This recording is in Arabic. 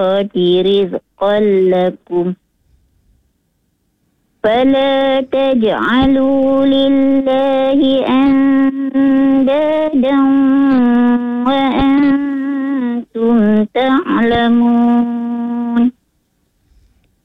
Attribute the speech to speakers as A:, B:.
A: رزقا لكم فلا تجعلوا لله أندادا وأنتم تعلمون.